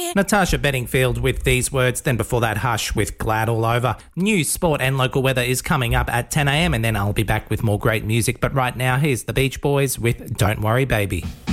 Natasha Bedingfield with these words, then before that Hush with Glad All Over. News, sport and local weather is coming up at 10 a.m, and then I'll be back with more great music. But right now, here's the Beach Boys with Don't Worry Baby.